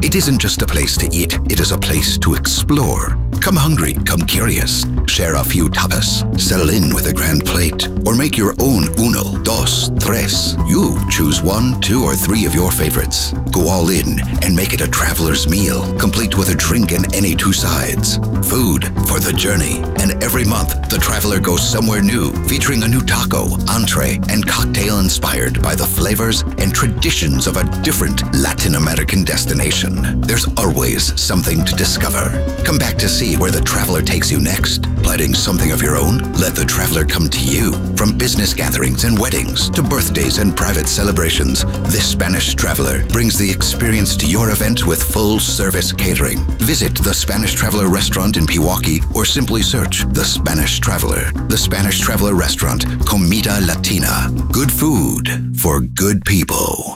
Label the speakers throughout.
Speaker 1: It isn't just a place to eat, it is a place to explore. Come hungry, come curious. Share a few tapas, settle in with a grand plate, or make your own uno, dos, tres. You choose 1, 2, or 3 of your favorites. Go all in and make it a traveler's meal, complete with a drink and any 2 sides. Food for the journey. And every month, the traveler goes somewhere new, featuring a new taco, entree, and cocktail inspired by the flavors and traditions of a different Latin American destination. There's always something to discover. Come back to see where the traveler takes you next. Planning something of your own? Let the traveler come to you. From business gatherings and weddings to birthdays and private celebrations, this Spanish Traveler brings the experience to your event with full-service catering. Visit the Spanish Traveler restaurant in Pewaukee or simply search The Spanish Traveler. The Spanish Traveler Restaurant, Comida Latina. Good food for good people.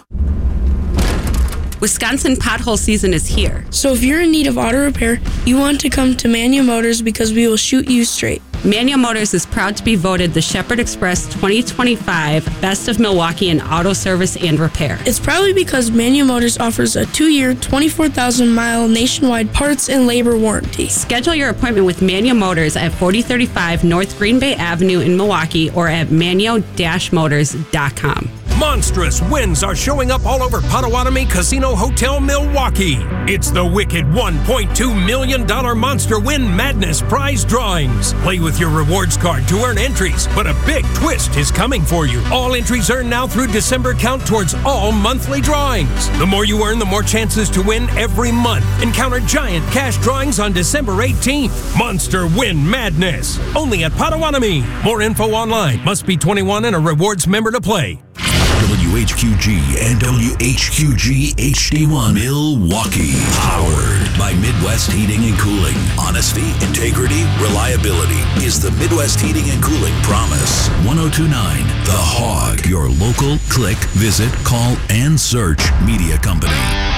Speaker 2: Wisconsin pothole season is here.
Speaker 3: So if you're in need of auto repair, you want to come to Manual Motors because we will shoot you straight.
Speaker 2: Manual Motors is proud to be voted the Shepherd Express 2025 Best of Milwaukee in auto service and repair.
Speaker 3: It's probably because Manual Motors offers a 2-year, 24,000-mile nationwide parts and labor warranty.
Speaker 2: Schedule your appointment with Manual Motors at 4035 North Green Bay Avenue in Milwaukee or at manual-motors.com.
Speaker 4: Monstrous wins are showing up all over Potawatomi Casino Hotel Milwaukee. It's the wicked $1.2 million Monster Win Madness prize drawings. Play with your rewards card to earn entries, but a big twist is coming for you. All entries earned now through December count towards all monthly drawings. The more you earn, the more chances to win every month. Encounter giant cash drawings on December 18th. Monster Win Madness. Only at Potawatomi. More info online. Must be 21 and a rewards member to play.
Speaker 5: WHQG and WHQG HD1 Milwaukee. Powered by Midwest Heating and Cooling. Honesty, integrity, reliability is the Midwest Heating and Cooling promise. 1029 The Hog. Your local click, visit, call, and search media company.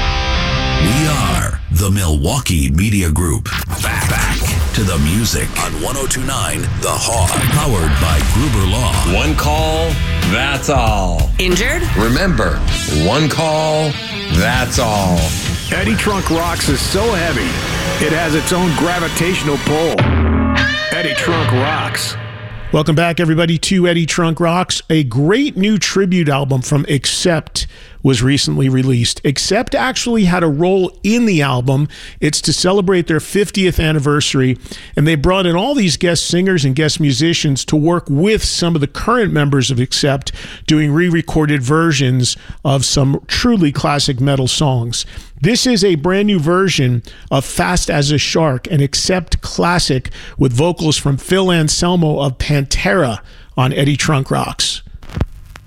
Speaker 5: We are the Milwaukee Media Group. Back to the music on 1029 The Hog. Powered by Gruber Law.
Speaker 6: One call, that's all.
Speaker 2: Injured?
Speaker 6: Remember, one call, that's all.
Speaker 7: Eddie Trunk Rocks is so heavy, it has its own gravitational pull. Eddie Trunk Rocks.
Speaker 8: Welcome back, everybody, to Eddie Trunk Rocks. A great new tribute album from Accept was recently released. Accept actually had a role in the album. It's to celebrate their 50th anniversary, and they brought in all these guest singers and guest musicians to work with some of the current members of Accept, doing re-recorded versions of some truly classic metal songs. This is a brand new version of Fast as a Shark, an Accept classic with vocals from Phil Anselmo of Pantera on Eddie Trunk Rocks.